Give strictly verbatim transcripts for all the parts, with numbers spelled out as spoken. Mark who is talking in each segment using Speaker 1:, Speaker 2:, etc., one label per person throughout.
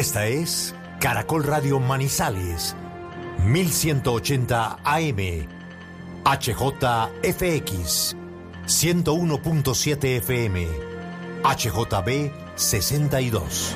Speaker 1: Esta es Caracol Radio Manizales, mil ciento ochenta A M, H J F X, ciento uno punto siete F M, H J B sesenta y dos.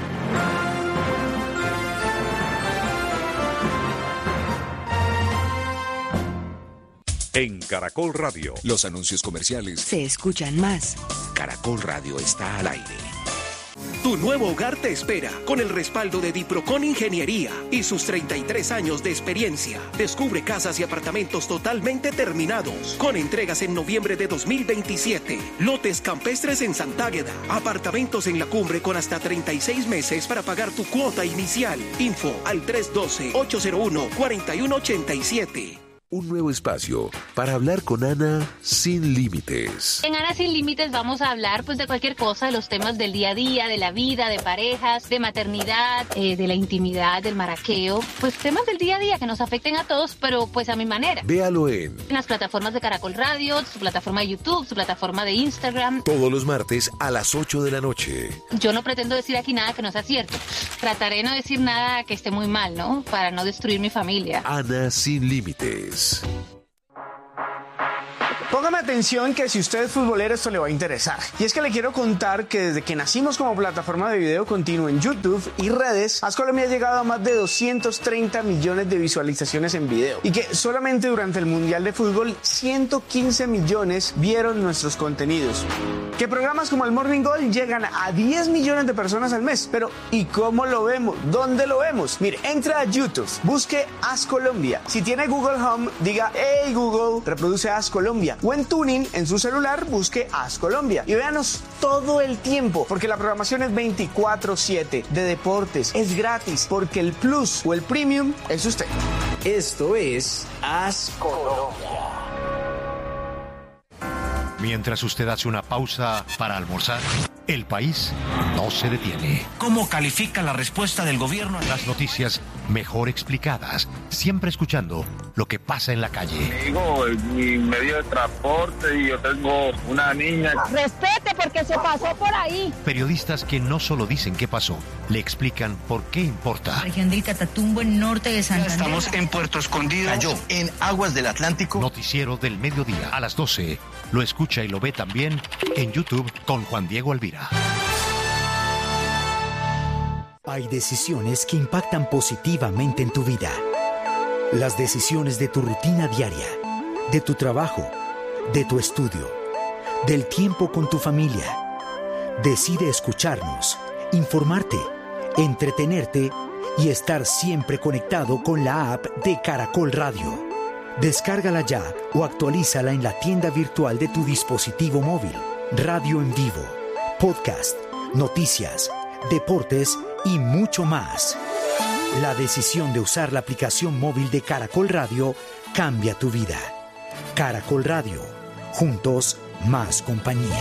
Speaker 2: En Caracol Radio,
Speaker 3: los anuncios comerciales
Speaker 4: se escuchan más.
Speaker 3: Caracol Radio está al aire.
Speaker 5: Tu nuevo hogar te espera con el respaldo de Diprocon Ingeniería y sus treinta y tres años de experiencia. Descubre casas y apartamentos totalmente terminados con entregas en noviembre de dos mil veintisiete. Lotes campestres en Santágueda. Apartamentos en la cumbre con hasta treinta y seis meses para pagar tu cuota inicial. Info al tres uno dos, ocho cero uno, cuatro uno ocho siete.
Speaker 3: Un nuevo espacio para hablar con Ana sin límites.
Speaker 6: En Ana sin límites vamos a hablar pues de cualquier cosa, de los temas del día a día, de la vida, de parejas, de maternidad, eh, de la intimidad, del maraqueo, pues temas del día a día que nos afecten a todos, pero pues a mi manera.
Speaker 3: Véalo en,
Speaker 6: en las plataformas de Caracol Radio, su plataforma de YouTube, su plataforma de Instagram.
Speaker 3: Todos los martes a las ocho de la noche.
Speaker 6: Yo no pretendo decir aquí nada que no sea cierto. Trataré de no decir nada que esté muy mal, ¿no? Para no destruir mi familia.
Speaker 3: Ana sin límites.
Speaker 7: Póngame atención que si usted es futbolero esto le va a interesar. Y es que le quiero contar que desde que nacimos como plataforma de video continuo en YouTube y redes, As Colombia ha llegado a más de doscientos treinta millones de visualizaciones en video. Y que solamente durante el Mundial de Fútbol ciento quince millones vieron nuestros contenidos. Que programas como el Morning Gold llegan a diez millones de personas al mes. Pero ¿y cómo lo vemos? ¿Dónde lo vemos? Mire, entra a YouTube, busque As Colombia. Si tiene Google Home, diga hey Google, reproduce As Colombia. O en Tuning, en su celular, busque As Colombia. Y véanos todo el tiempo, porque la programación es veinticuatro siete, de deportes, es gratis, porque el Plus o el Premium es usted.
Speaker 8: Esto es As Colombia.
Speaker 1: Mientras usted hace una pausa para almorzar, el país no se detiene.
Speaker 9: ¿Cómo califica la respuesta del gobierno?
Speaker 1: Las noticias mejor explicadas, siempre escuchando lo que pasa en la calle.
Speaker 10: Digo, mi medio de transporte y yo tengo una niña.
Speaker 11: Respete porque se pasó por ahí.
Speaker 1: Periodistas que no solo dicen qué pasó, le explican por qué importa.
Speaker 12: Región del Catatumbo, en norte de Santander.
Speaker 9: Estamos en Puerto Escondido.
Speaker 8: Cayó en aguas del Atlántico.
Speaker 1: Noticiero del mediodía a las doce. Lo escucha y lo ve también en YouTube con Juan Diego Alvira.
Speaker 13: Hay decisiones que impactan positivamente en tu vida. Las decisiones de tu rutina diaria, de tu trabajo, de tu estudio, del tiempo con tu familia. Decide escucharnos, informarte, entretenerte y estar siempre conectado con la app de Caracol Radio. Descárgala ya o actualízala en la tienda virtual de tu dispositivo móvil. Radio en vivo, podcast, noticias, deportes y mucho más. La decisión de usar la aplicación móvil de Caracol Radio cambia tu vida. Caracol Radio, juntos más compañía.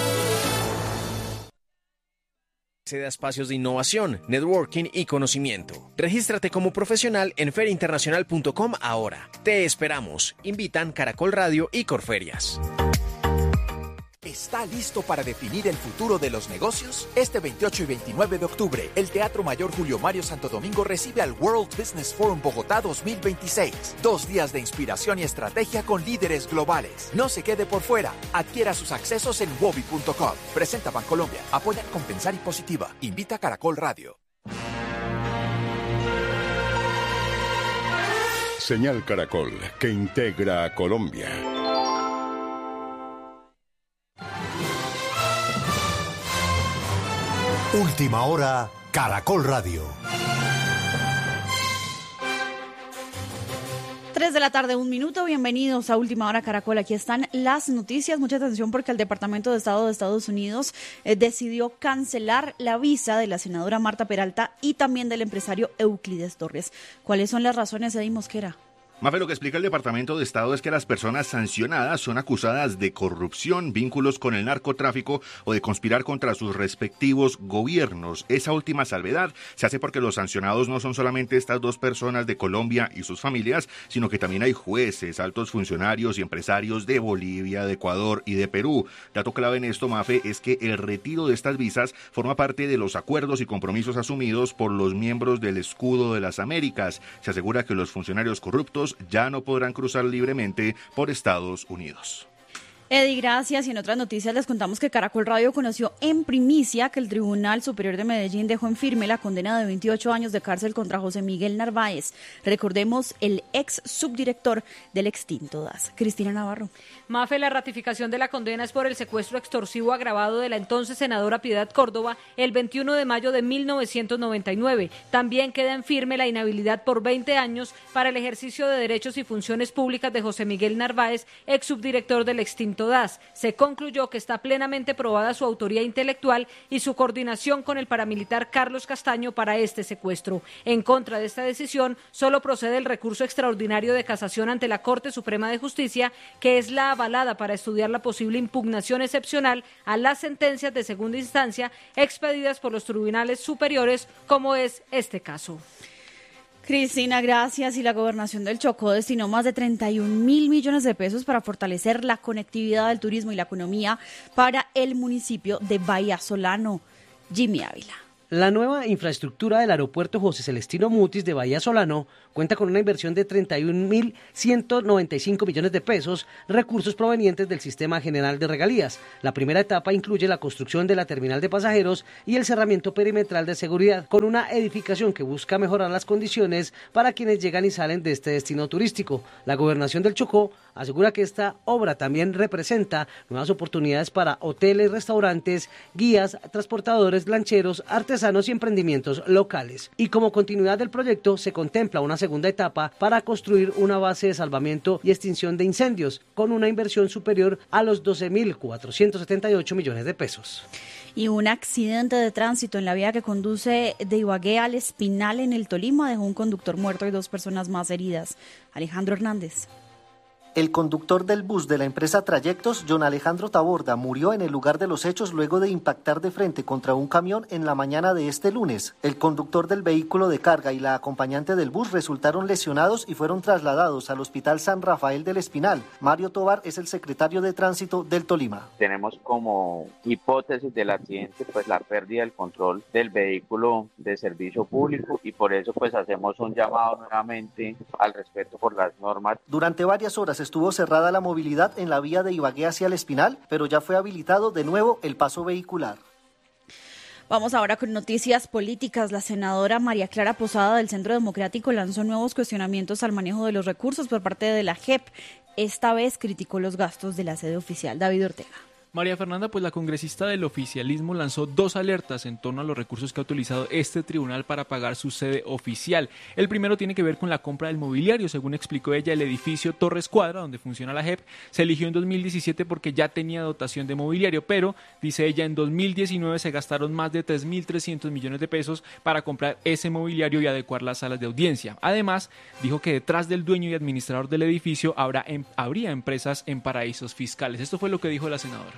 Speaker 14: Accede a espacios de innovación, networking y conocimiento. Regístrate como profesional en feria internacional punto com ahora. Te esperamos. Invitan Caracol Radio y Corferias.
Speaker 15: ¿Está listo para definir el futuro de los negocios? Este veintiocho y veintinueve de octubre, el Teatro Mayor Julio Mario Santo Domingo recibe al World Business Forum Bogotá dos mil veintiséis. Dos días de inspiración y estrategia con líderes globales. No se quede por fuera. Adquiera sus accesos en wobi punto com. Presenta Bancolombia. Apoya Compensar y Positiva. Invita a Caracol Radio.
Speaker 2: Señal Caracol, que integra a Colombia.
Speaker 1: Última hora, Caracol Radio.
Speaker 16: tres de la tarde, un minuto. Bienvenidos a Última Hora Caracol. Aquí están las noticias. Mucha atención porque el Departamento de Estado de Estados Unidos eh, decidió cancelar la visa de la senadora Marta Peralta y también del empresario Euclides Torres. ¿Cuáles son las razones, Eddie Mosquera?
Speaker 4: Mafe, lo que explica el Departamento de Estado es que las personas sancionadas son acusadas de corrupción, vínculos con el narcotráfico o de conspirar contra sus respectivos gobiernos. Esa última salvedad se hace porque los sancionados no son solamente estas dos personas de Colombia y sus familias, sino que también hay jueces, altos funcionarios y empresarios de Bolivia, de Ecuador y de Perú. Dato clave en esto, Mafe, es que el retiro de estas visas forma parte de los acuerdos y compromisos asumidos por los miembros del Escudo de las Américas. Se asegura que los funcionarios corruptos ya no podrán cruzar libremente por Estados Unidos.
Speaker 16: Eddie, gracias. Y en otras noticias les contamos que Caracol Radio conoció en primicia que el Tribunal Superior de Medellín dejó en firme la condena de veintiocho años de cárcel contra José Miguel Narváez. Recordemos, el ex subdirector del extinto D A S. Cristina Navarro.
Speaker 17: Mafe, la ratificación de la condena es por el secuestro extorsivo agravado de la entonces senadora Piedad Córdoba el veintiuno de mayo de mil novecientos noventa y nueve. También queda en firme la inhabilidad por veinte años para el ejercicio de derechos y funciones públicas de José Miguel Narváez, ex subdirector del extinto D A S. Se concluyó que está plenamente probada su autoría intelectual y su coordinación con el paramilitar Carlos Castaño para este secuestro. En contra de esta decisión, solo procede el recurso extraordinario de casación ante la Corte Suprema de Justicia, que es la avalada para estudiar la posible impugnación excepcional a las sentencias de segunda instancia expedidas por los tribunales superiores, como es este caso.
Speaker 16: Cristina, gracias. Y la Gobernación del Chocó destinó más de treinta y un mil millones de pesos para fortalecer la conectividad del turismo y la economía para el municipio de Vallasolano. Jimmy Ávila.
Speaker 18: La nueva infraestructura del aeropuerto José Celestino Mutis de Vallasolano cuenta con una inversión de treinta y un mil ciento noventa y cinco millones de pesos, recursos provenientes del Sistema General de Regalías. La primera etapa incluye la construcción de la terminal de pasajeros y el cerramiento perimetral de seguridad, con una edificación que busca mejorar las condiciones para quienes llegan y salen de este destino turístico. La Gobernación del Chocó asegura que esta obra también representa nuevas oportunidades para hoteles, restaurantes, guías, transportadores, lancheros, artesanos y emprendimientos locales. Y como continuidad del proyecto se contempla una segunda etapa para construir una base de salvamiento y extinción de incendios con una inversión superior a los doce mil cuatrocientos setenta y ocho millones de pesos.
Speaker 16: Y un accidente de tránsito en la vía que conduce de Ibagué al Espinal en el Tolima dejó un conductor muerto y dos personas más heridas. Alejandro Hernández.
Speaker 19: El conductor del bus de la empresa Trayectos, John Alejandro Taborda, murió en el lugar de los hechos luego de impactar de frente contra un camión en la mañana de este lunes. El conductor del vehículo de carga y la acompañante del bus resultaron lesionados y fueron trasladados al Hospital San Rafael del Espinal. Mario Tobar es el secretario de Tránsito del Tolima.
Speaker 20: Tenemos como hipótesis del accidente pues la pérdida del control del vehículo de servicio público y por eso pues hacemos un llamado nuevamente al respeto por las normas.
Speaker 19: Durante varias horas estuvo cerrada la movilidad en la vía de Ibagué hacia el Espinal, pero ya fue habilitado de nuevo el paso vehicular.
Speaker 16: Vamos ahora con noticias políticas. La senadora María Clara Posada del Centro Democrático lanzó nuevos cuestionamientos al manejo de los recursos por parte de la J E P. Esta vez criticó los gastos de la sede oficial. David Ortega.
Speaker 21: María Fernanda, pues la congresista del oficialismo lanzó dos alertas en torno a los recursos que ha utilizado este tribunal para pagar su sede oficial. El primero tiene que ver con la compra del mobiliario. Según explicó ella, el edificio Torres Cuadra, donde funciona la J E P, se eligió en dos mil diecisiete porque ya tenía dotación de mobiliario, pero, dice ella, en dos mil diecinueve se gastaron más de tres mil trescientos millones de pesos para comprar ese mobiliario y adecuar las salas de audiencia. Además, dijo que detrás del dueño y administrador del edificio habrá em- habría empresas en paraísos fiscales. Esto fue lo que dijo la senadora.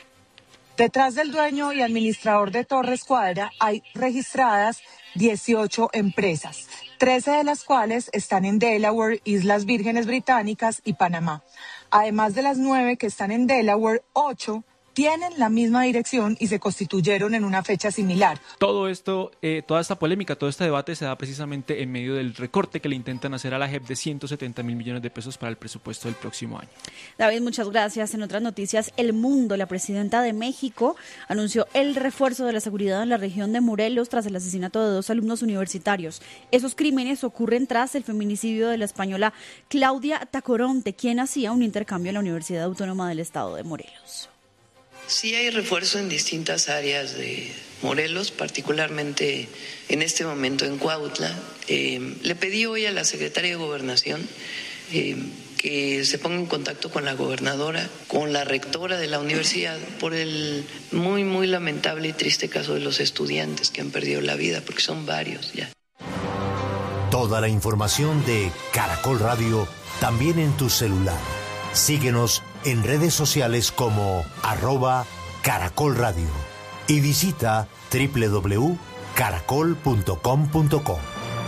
Speaker 22: Detrás del dueño y administrador de Torres Cuadra hay registradas dieciocho empresas, trece de las cuales están en Delaware, Islas Vírgenes Británicas y Panamá. Además de las nueve que están en Delaware, ocho tienen la misma dirección y se constituyeron en una fecha similar.
Speaker 21: Todo esto, eh, toda esta polémica, todo este debate se da precisamente en medio del recorte que le intentan hacer a la J E P de ciento setenta mil millones de pesos para el presupuesto del próximo año.
Speaker 16: David, muchas gracias. En otras noticias, El Mundo, la presidenta de México, anunció el refuerzo de la seguridad en la región de Morelos tras el asesinato de dos alumnos universitarios. Esos crímenes ocurren tras el feminicidio de la española Claudia Tacoronte, quien hacía un intercambio en la Universidad Autónoma del Estado de Morelos.
Speaker 23: Sí hay refuerzo en distintas áreas de Morelos, particularmente en este momento en Cuautla. Eh, le pedí hoy a la secretaria de Gobernación eh, que se ponga en contacto con la gobernadora, con la rectora de la universidad, por el muy, muy lamentable y triste caso de los estudiantes que han perdido la vida, porque son varios ya.
Speaker 1: Toda la información de Caracol Radio también en tu celular. Síguenos en redes sociales como arroba Caracol Radio y visita doble u doble u doble u punto caracol punto com punto co.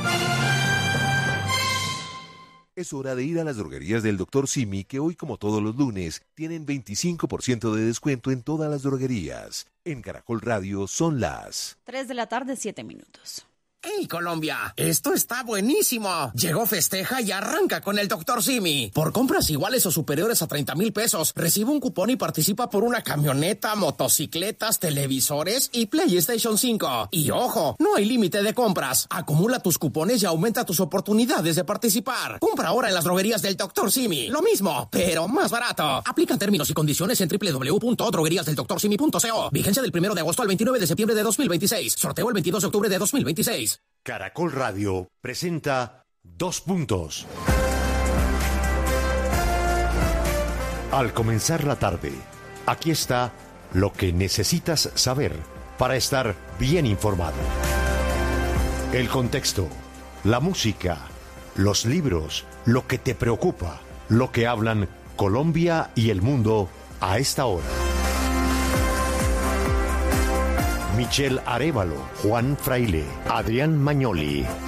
Speaker 3: Es hora de ir a las droguerías del doctor Simi, que hoy, como todos los lunes, tienen veinticinco por ciento de descuento en todas las droguerías. En Caracol Radio son las
Speaker 16: tres de la tarde, siete minutos.
Speaker 5: ¡Hey, Colombia! ¡Esto está buenísimo! Llegó Festeja y arranca con el doctor Simi. Por compras iguales o superiores a treinta mil pesos, recibe un cupón y participa por una camioneta, motocicletas, televisores y PlayStation cinco. Y ojo, no hay límite de compras. Acumula tus cupones y aumenta tus oportunidades de participar. Compra ahora en las droguerías del doctor Simi. Lo mismo, pero más barato. Aplican términos y condiciones en doble u doble u doble u punto droguerías del doctor simi punto co. Vigencia del primero de agosto al veintinueve de septiembre de dos mil veintiséis. Sorteo el veintidós de octubre de dos mil veintiséis.
Speaker 1: Caracol Radio presenta Dos Puntos. Al comenzar la tarde, aquí está lo que necesitas saber para estar bien informado. El contexto, la música, los libros, lo que te preocupa, lo que hablan Colombia y el mundo a esta hora. Michelle Arévalo, Juan Fraile, Adrián Magnoli,